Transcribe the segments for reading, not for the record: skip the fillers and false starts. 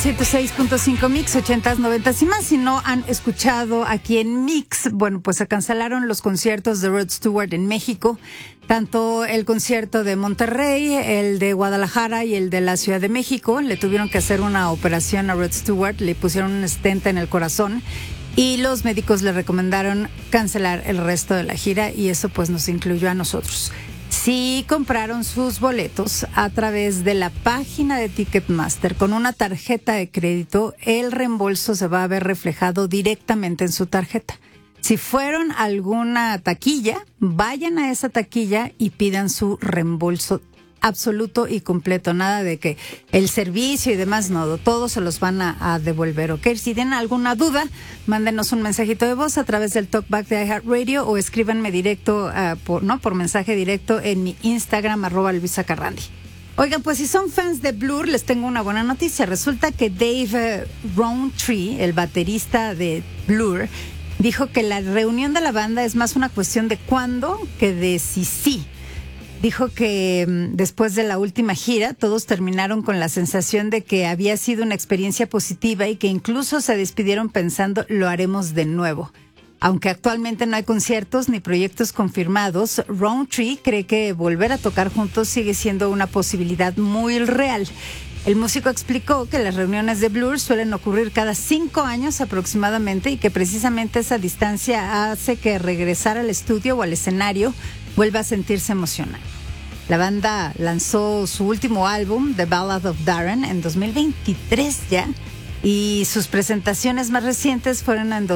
106.5 Mix, 80s, 90s y más. Si no han escuchado aquí en Mix, bueno, pues se cancelaron los conciertos de Rod Stewart en México. Tanto el concierto de Monterrey, el de Guadalajara y el de la Ciudad de México. Le tuvieron que hacer una operación a Rod Stewart, le pusieron un stent en el corazón y los médicos le recomendaron cancelar el resto de la gira y eso pues nos incluyó a nosotros. Si compraron sus boletos a través de la página de Ticketmaster con una tarjeta de crédito, el reembolso se va a ver reflejado directamente en su tarjeta. Si fueron a alguna taquilla, vayan a esa taquilla y pidan su reembolso absoluto y completo. Nada de que el servicio y demás, no, todos se los van a devolver, ¿ok? Si tienen alguna duda, mándenos un mensajito de voz a través del Talkback de iHeartRadio o escríbanme directo, por mensaje directo en mi Instagram, @LuisaCarrandi. Oigan, pues si son fans de Blur, les tengo una buena noticia. Resulta que Dave Rowntree, el baterista de Blur, dijo que la reunión de la banda es más una cuestión de cuándo que de si sí. Dijo que después de la última gira, todos terminaron con la sensación de que había sido una experiencia positiva y que incluso se despidieron pensando, lo haremos de nuevo. Aunque actualmente no hay conciertos ni proyectos confirmados, Rowntree cree que volver a tocar juntos sigue siendo una posibilidad muy real. El músico explicó que las reuniones de Blur suelen ocurrir cada 5 años aproximadamente y que precisamente esa distancia hace que regresar al estudio o al escenario vuelva a sentirse emocionante. La banda lanzó su último álbum, The Ballad of Darren, en 2023 ya, y sus presentaciones más recientes fueron en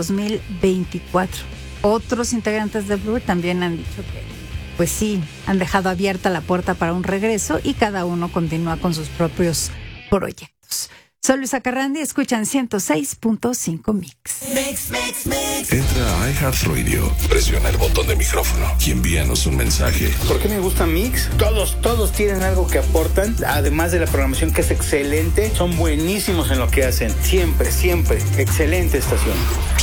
2024. Otros integrantes de Blur también han dicho que, pues sí, han dejado abierta la puerta para un regreso y cada uno continúa con sus propios proyectos. Soy Luisa Carrandi, escuchan 106.5 Mix. Entra a iHeartRadio, presiona el botón de micrófono y envíanos un mensaje. ¿Por qué me gusta Mix? Todos tienen algo que aportan, además de la programación que es excelente, son buenísimos en lo que hacen. Siempre, excelente estación.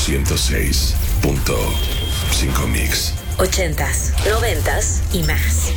106.5 Mix. 80s, 90s y más.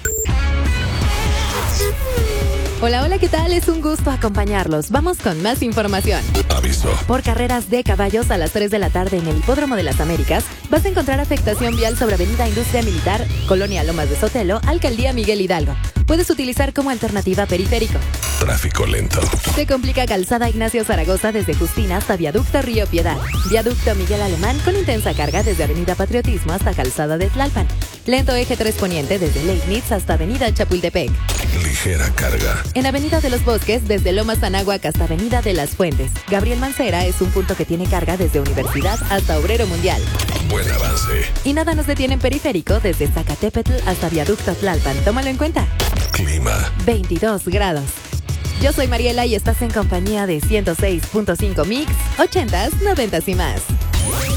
Hola, ¿qué tal? Es un gusto acompañarlos. Vamos con más información. Aviso. Por carreras de caballos a las 3 de la tarde en el Hipódromo de las Américas, vas a encontrar afectación vial sobre Avenida Industria Militar, Colonia Lomas de Sotelo, Alcaldía Miguel Hidalgo. Puedes utilizar como alternativa periférico. Tráfico lento. Se complica Calzada Ignacio Zaragoza desde Justina hasta Viaducto Río Piedad. Viaducto Miguel Alemán con intensa carga desde Avenida Patriotismo hasta Calzada de Tlalpan. Lento eje 3 Poniente desde Leibniz hasta Avenida Chapultepec. Ligera carga. En Avenida de los Bosques desde Lomas Anáhuac hasta Avenida de las Fuentes. Gabriel Mancera es un punto que tiene carga desde Universidad hasta Obrero Mundial. Buen avance. Y nada nos detiene en periférico desde Zacatepetl hasta Viaducto Tlalpan. Tómalo en cuenta. Clima. 22 grados. Yo soy Mariela y estás en compañía de 106.5 Mix, 80s, 90s y más.